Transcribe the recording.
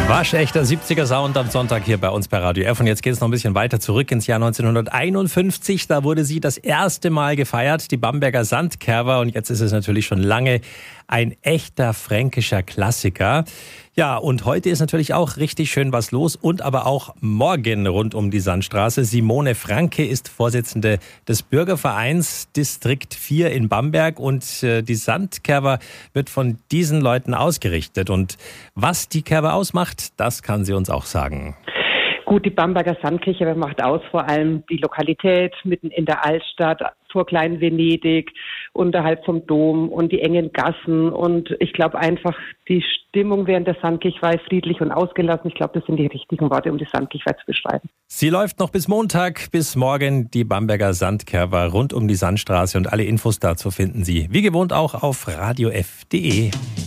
Waschechter 70er Sound am Sonntag hier bei uns bei Radio F. Und jetzt geht es noch ein bisschen weiter zurück ins Jahr 1951. Da wurde sie das erste Mal gefeiert, die Bamberger Sandkerwa. Und jetzt ist es natürlich schon lange ein echter fränkischer Klassiker. Ja, und heute ist natürlich auch richtig schön was los und aber auch morgen rund um die Sandstraße. Simone Franke ist Vorsitzende des Bürgervereins Distrikt 4 in Bamberg und die Sandkerwa wird von diesen Leuten ausgerichtet. Und was die Kerwa ausmacht, das kann sie uns auch sagen. Gut, die Bamberger Sandkirche macht aus vor allem die Lokalität mitten in der Altstadt, vor Klein-Venedig, unterhalb vom Dom und die engen Gassen. Und ich glaube einfach, die Stimmung während der Sandkirche war friedlich und ausgelassen. Ich glaube, das sind die richtigen Worte, um die Sandkirche zu beschreiben. Sie läuft noch bis Montag, bis morgen die Bamberger Sandkerwa rund um die Sandstraße. Und alle Infos dazu finden Sie wie gewohnt auch auf radiof.de.